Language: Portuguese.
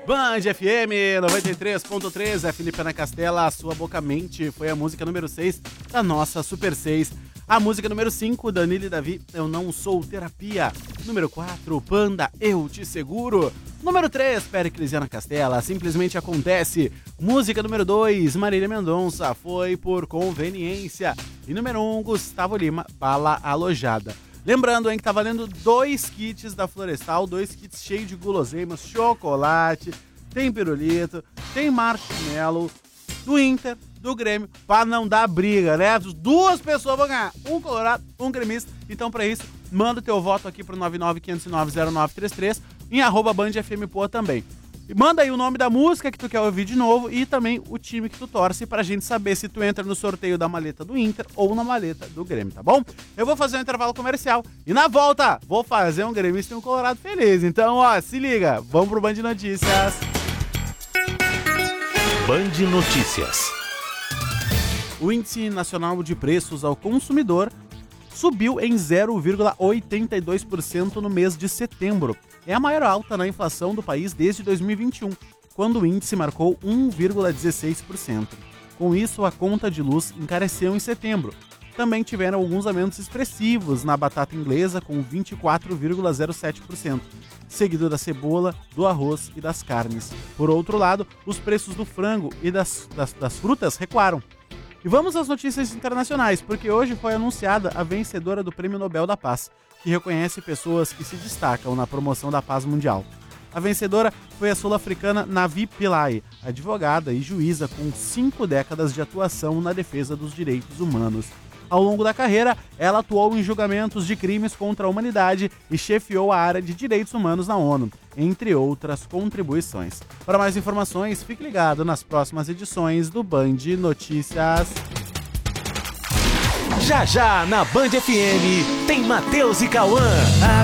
Band FM 93.3, é Felipe Ana Castela, A Sua Boca Mente, foi a música número 6 da nossa Super 6. A música número 5, Danilo e Davi, Eu Não Sou Terapia. Número 4, Panda, Eu Te Seguro. Número 3, Péricles e Ana Castela, Simplesmente Acontece. Música número 2, Marília Mendonça, Foi Por Conveniência. E número 1, Gustavo Lima, Bala Alojada. Lembrando, hein, que tá valendo 2 kits da Florestal, 2 kits cheios de guloseimas, chocolate, tem pirulito, tem marshmallow, do Inter, do Grêmio, pra não dar briga, né? 2 pessoas vão ganhar, um colorado, um gremista. Então, pra isso, manda o teu voto aqui pro 995090933 em @BandFMPoa também. E manda aí o nome da música que tu quer ouvir de novo e também o time que tu torce pra gente saber se tu entra no sorteio da maleta do Inter ou na maleta do Grêmio, tá bom? Eu vou fazer um intervalo comercial e na volta vou fazer um gremista e um colorado feliz. Então, ó, se liga, vamos pro Band Notícias. Band Notícias. O Índice Nacional de Preços ao Consumidor subiu em 0,82% no mês de setembro. É a maior alta na inflação do país desde 2021, quando o índice marcou 1,16%. Com isso, a conta de luz encareceu em setembro. Também tiveram alguns aumentos expressivos na batata inglesa, com 24,07%, seguido da cebola, do arroz e das carnes. Por outro lado, os preços do frango e das frutas recuaram. E vamos às notícias internacionais, porque hoje foi anunciada a vencedora do Prêmio Nobel da Paz, que reconhece pessoas que se destacam na promoção da paz mundial. A vencedora foi a sul-africana Navi Pillay, advogada e juíza com 5 décadas de atuação na defesa dos direitos humanos. Ao longo da carreira, ela atuou em julgamentos de crimes contra a humanidade e chefiou a área de direitos humanos na ONU, entre outras contribuições. Para mais informações, fique ligado nas próximas edições do Band Notícias. Já já na Band FM tem Matheus e Cauã.